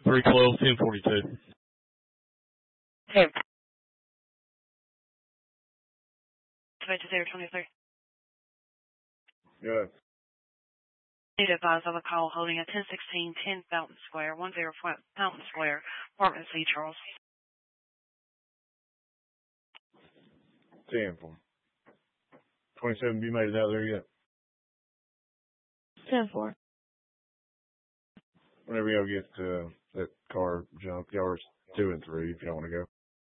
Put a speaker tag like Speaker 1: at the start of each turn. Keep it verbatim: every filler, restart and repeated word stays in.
Speaker 1: three twelve, ten forty-two.
Speaker 2: Hey. zero twenty-three.
Speaker 3: Yes.
Speaker 2: Need to advise of a call holding at ten sixteen ten Fountain Square, one zero Fountain Square, apartment C, Charles.
Speaker 3: ten for twenty-seven, you made it out there yet?
Speaker 2: ten four.
Speaker 3: Whenever y'all get uh, that car jump, y'all are two and three if y'all want to go.